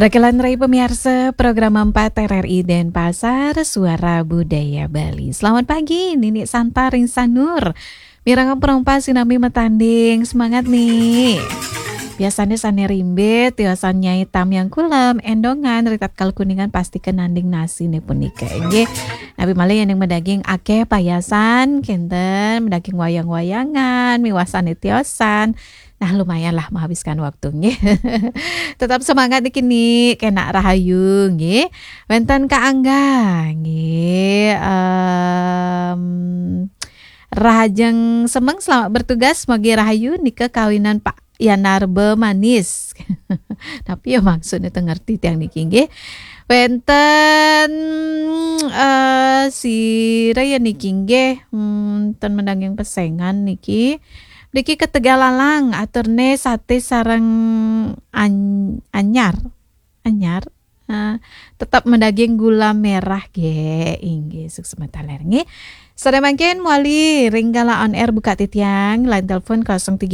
Rekelan Rai pemirsa program 4 RRI Denpasar Suara Budaya Bali. Selamat pagi Nini Santa Rinsanur. Miranga perompa sinami metanding. Semangat nih. Biasanya sane rimbit, biasanya hitam yang kulam, endongan, ritat kal kuningan pasti kenanding nasi nih punika. Nggih. Nabi malih yang medaging akeh payasan, kenten medaging wayang-wayangan, miwasan tiosan. Nah lumayan lah menghabiskan waktunya. Tetap semangat nih kini kena rahayu nggih. Wenten Kak Angga nggih. Rahajeng semeng selamat bertugas semoga rahayu nika kawinan Pak Yanarbe manis. Tapi ya maksudnya teu ngerti tiang niki nggih. Wenten si raya niki nggih ten mendanging pesengan niki. Diki ketegalalang aturne sate sareng anyar tetap mendaging gula merah ge inggih sukses mataler nggih. Sademangkeun muali ringgala on air buka titiang line telepon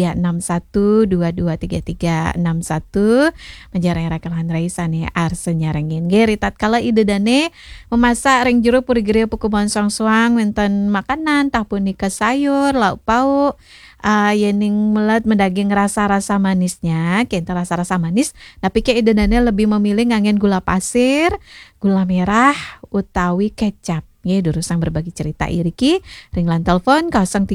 0361223361 menjareng rekalan raisane arse nyarengin ge ritat kala ide dane memasak ring jero puri-gere pukumon soang-soang wenten makanan tah punika sayur lauk pauk yening melat mendaging rasa-rasa manisnya, kenta rasa-rasa manis, tapi ke idenane lebih memilih ngangen gula pasir, gula merah, utawi kecap. Ya, durusang berbagi cerita iriki, ringlan telepon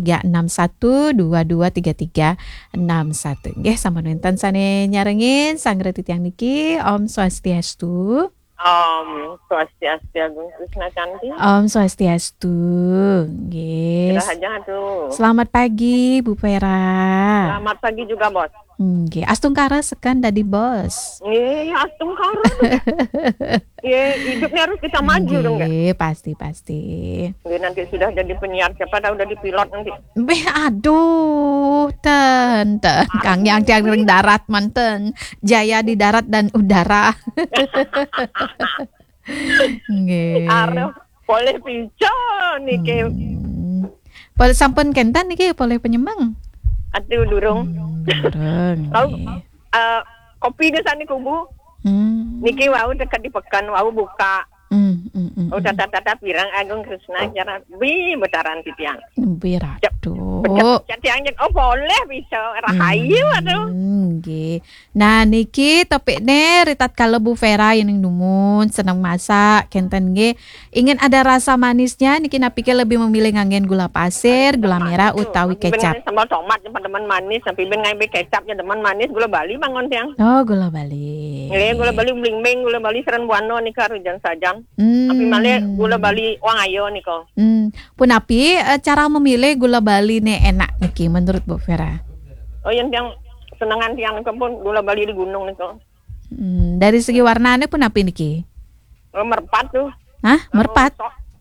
0361223361. Nggih, sampun wonten sane nyarengin sanggre titiang niki, Om Swastiastu. Om Swastiastu Agung Krishna Canti. Om Swastiastu. Nggih. Selamat pagi Bu Vera. Selamat pagi juga Bos. Nggih, astungkara sekan dadi bos. Nggih, astungkara. Nggih, hidupnya harus kita maju dong enggak? Nggih, pasti. Nggih, nanti sudah jadi penyiar siapa tahu udah dipilot nanti. Aduh, ten Kang yang ring darat manten. Jaya di darat dan udara. Nggih. Aduh, boleh pincang niki. Boleh sampun kentan niki boleh penyembang. Aduh durung. Tahu kopi di sana kubu. Niki wau dekat di pekan wau buka. Udah tata pirang Agung Krishna cara betaran titiang. Berat tuh. Titiang boleh bisa rahayu aduh. Nggih. Nah niki topikne ritat kalau Bu Vera yang numun seneng masak kenten nggih. Ingin ada rasa manisnya niki napike lebih memilih ngangen gula pasir, gula merah utawi kecap. Sambal tomat teman manis sampai ben ngambil kecapnya teman manis gula Bali mangon tiang. Oh gula Bali. Nggih gula Bali bling-bling gula Bali seren buano nika rujan sajan. Tapi malah gula Bali wang ayo niko. Punapi cara memilih gula Bali nih enak niki menurut Bu Vera. Oh yang senengan tiang niko pun gula Bali di gunung niko. Dari segi warnanya punapi niki? Merpat tuh. Hah? Merpat?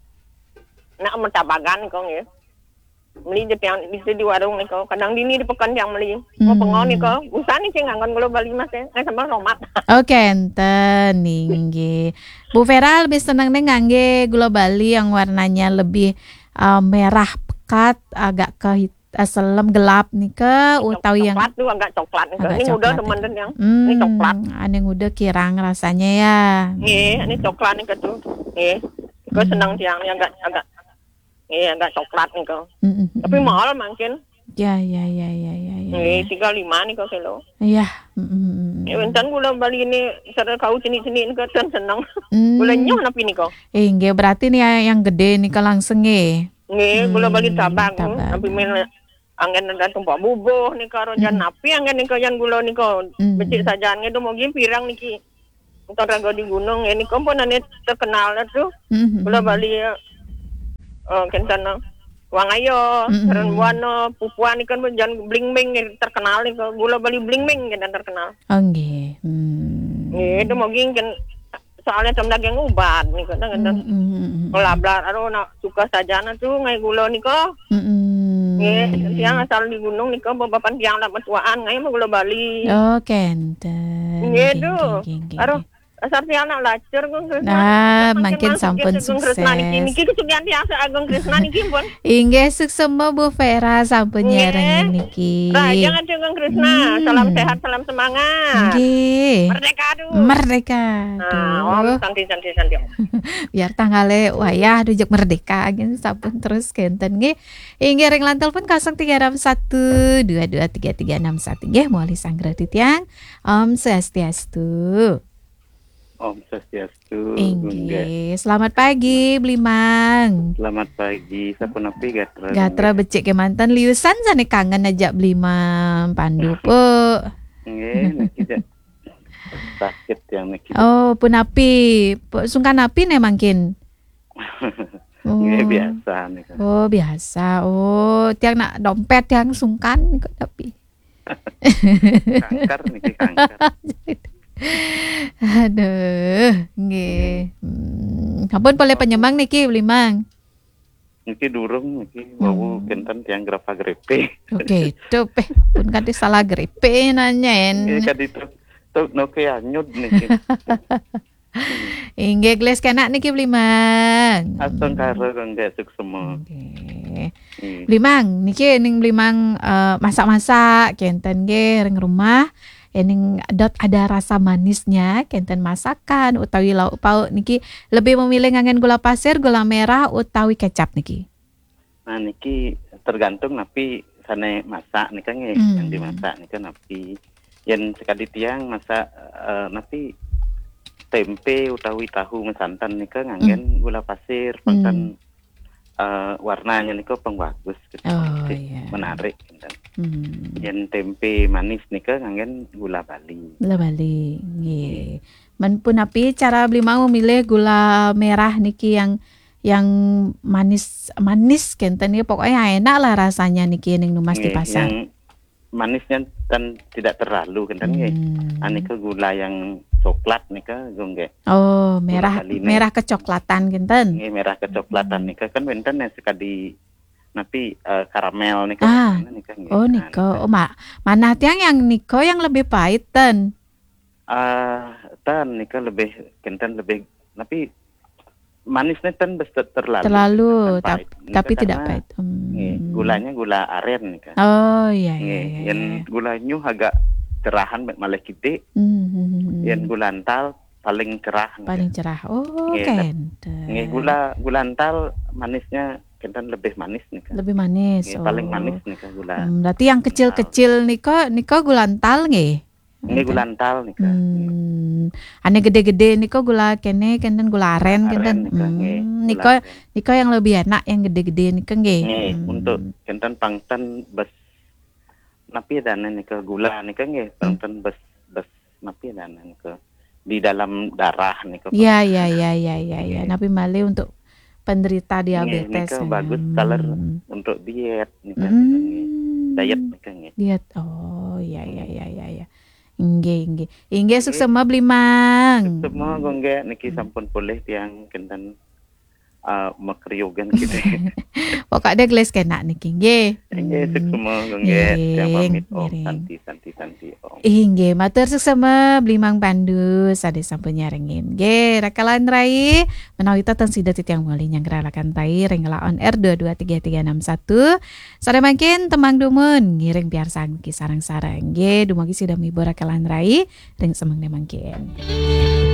Nah mertabagan niko nggih. Beli jetiang di warung niko. Kadang dini di pekan yang beli. Mau pengon niko. Usah nih sih nganggon gula Bali mas ya. Sambal tomat. Oke, enten nggih. Bu Vera lebih senang nih ngangge gula Bali yang warnanya lebih merah pekat, agak ke selem gelap nih ke utawi yang coklat tuh agak coklat nih. Ini udah teman-teman yang ini coklat. Ane udah kirang rasanya ya. Nih, ini coklat nih tuh. Nih, gue senang tiang yang agak agak coklat nih kok. Tapi mahal mungkin. Ya. Nih 35 nih kok kilo. Iya. Enten gula Bali ini sada kau sini-sini nih kan senang. Gula nyoh napi nih kok. Nggih berarti nih yang gede nih langsung nggih. Nggih gula Bali tabang. Tapi men angin ada tumpah bubuh nih karo jan napi angin nih kok yang gula nih kok. Becik saja nih tuh mungkin pirang niki. Entar rago di gunung ini komponen terkenal tuh. Gula Bali kentana wang ayo seren buano pupuan ikan jangan bling-bling terkenal nih gula Bali bling-bling kan terkenal. Nggih. Itu mungkin kan soalnya tem daging ubat nih kan lablar nak suka sajana tuh ngai gula nih kok. Tiang asal di gunung nih kok bapak tiang lah metuaan ngai mah gula Bali. Oh kenten. Gitu. Asal tiang nak lacur Agung Krishna. Nah, makin sampun sukses. Niki kesugihan tiang Agung Krishna niki pun. Inggih sukses Bu Vera sampun nyereng niki. Jangan Agung Krishna. Salam sehat, salam semangat. Nggih. Merdeka. tuh. Merdeka. Om santi. Biar tanggalnya wayah dujek merdeka gini sampun terus kenten nggih. Inggih ring lan telepon 0361 223361 nggih moali sanggra titiang. Om Swastiastu. Om Swastiastu. Inggih. Selamat pagi Blimang. Selamat pagi. Sapunapi Gatra. Gatra becik ke mantan liusan sane kangen ajak Blimang Pandu po. Nggih, niki sakit yang niki. Oh, punapi. Sungkan api nih mangkin. Nggih biasa nih. Oh, biasa. Oh, tiang nak dompet yang sungkan kok tapi. Kanker niki kanker. Aduh, nggih. Ampun boleh penyemang niki Blimang. Niki durung niki wau kenten tiang grepe. Oke, itu pun kate salah grepe nanyain. Nggih kadi tuk noke anyut niki. Inggih gles kenak niki Blimang. Asong karo nggak suksema. Oke. Blimang niki ning Blimang masak-masak kenten nggih ring rumah. Ening ada rasa manisnya kenten masakan utawi lauk pauk niki lebih memilih ngangen gula pasir, gula merah utawi kecap niki. Nah niki tergantung napi sane masak nika nggih yang dimasak nika napi yen sekali tiang masak napi tempe utawi tahu santan nika ngangen gula pasir pangkan warnanya nika pang bagus gitu. Oh, iya. Menarik gitu. Yen tempe manis nika ngangen gula Bali. Gula Bali, nggih. Men pun api cara Blimang memilih gula merah niki yang manis kenten niki pokoknya enak lah rasanya niki ning numas di pasar. Yang manisnya dan tidak terlalu kenten nggih. Anika gula yang coklat nika nggih. Oh, merah kecoklatan kenten. Nggih, merah kecoklatan nika kan wenten yang sekali napi karamel nika nika nggih. Oh, nika. Oh, mana tiang yang niko yang lebih pahit ten? Tan nika lebih kenten lebih napi manisnya ten terlalu. Terlalu pahit. Tapi tidak pahit. Gulanya gula aren nika. Oh, iya. Yang gulanya agak cerahan malah kitik. Yang gula antal paling cerah. Paling cerah. Oh, kenten. Nggih, gula antal manisnya kenten lebih manis nih. Lebih manis. Paling manis nih gula. Berarti yang kecil-kecil niko gula antal nggih. Nggih gula antal nih. Ane gede-gede niko gula kenten gula aren kenten. Niko yang lebih enak yang gede-gede niko nggih. Untuk kenten pangten bes napi dan niko gula niko nggih pangten bes napi dan niko di dalam darah niko. Iya. Napi male untuk penderita diabetes. Nika bagus kalau untuk diet nika. Diet nika nggih. Diet. Oh, iya. Inggih suksema Blimang. Semua nggih niki sampun boleh tiang kenten makriogan gitu. Pokoknya geles kena niki nggih. Nggih suksema nggih tiang pamit santi om. Inggih matur suksema Blimang Pandu sade sampun nyaringin. Nggih rakalan rai menawi teten sida titiang muli nyanggralakan tai rengla on air 223361. Sare makin temang dumun ngiring biar sang sarang-sarang. Nggih dumugi sida mibur rakalan rai ring semeng mangkin.